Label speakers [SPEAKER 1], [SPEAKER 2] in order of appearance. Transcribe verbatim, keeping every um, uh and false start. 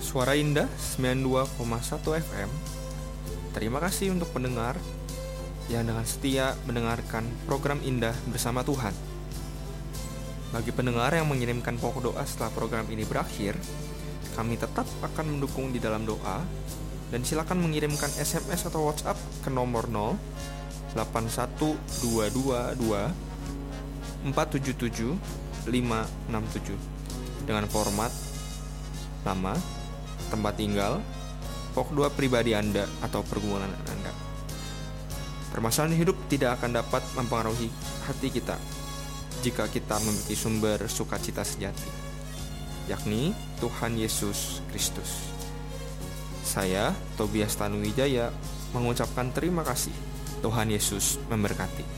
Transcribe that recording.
[SPEAKER 1] Suara Indah sembilan puluh dua koma satu F M. Terima kasih untuk pendengar yang dengan setia mendengarkan program Indah bersama Tuhan. Bagi pendengar yang mengirimkan pokok doa setelah program ini berakhir, kami tetap akan mendukung di dalam doa, dan silakan mengirimkan S M S atau WhatsApp ke nomor nol delapan satu dua dua dua empat tujuh tujuh lima enam tujuh dengan format nama, tempat tinggal, pokok doa pribadi Anda atau pergumulan Anda. Permasalahan hidup tidak akan dapat mempengaruhi hati kita jika kita memiliki sumber sukacita sejati, yakni Tuhan Yesus Kristus. Saya, Tobias Tanuwijaya, mengucapkan terima kasih. Tuhan Yesus memberkati.